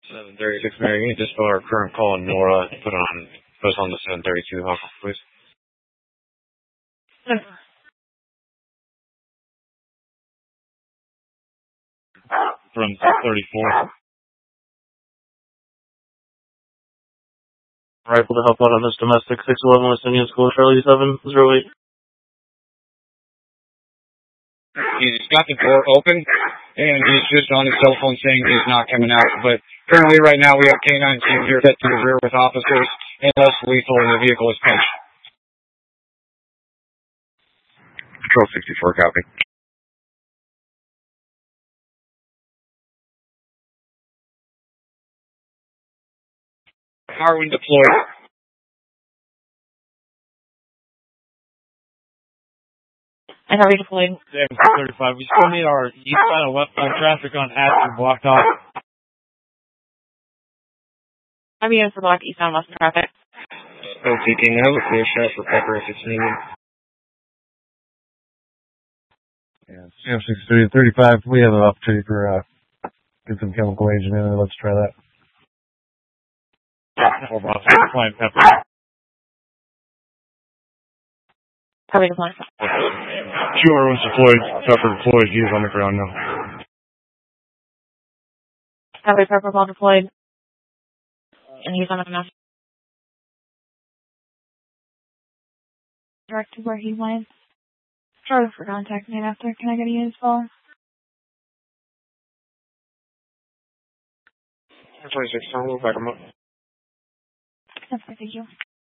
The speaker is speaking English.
736 Mary, you can just fill our current call and Nora put us on the 732 hawk, please. From 634. Rifle to help out on this domestic 611 West Indian School, Charlie 708. He's got the door open, and he's just on his cell phone saying he's not coming out. But currently, right now, we have K9 team here set to the rear with officers, and less lethal, and the vehicle is punched. Patrol 64, copy. Harwin deployed. I have deployed. 35. We still need our eastbound and westbound traffic on Ashton blocked off. I'm using for block eastbound westbound traffic. OTK, now have a clear shot for Pepper if it's needed. Yeah, 630 35. We have an opportunity for get some chemical agent in there. Let's try that. Flying Pepper. Probably deployed. QR was deployed. Pepper deployed. He is on the ground now. Probably Pepper ball deployed. And he's on the ground. Direct to where he went. Sorry for contacting me after. Can I get his phone? 26, I'll move back him up. That's thank you.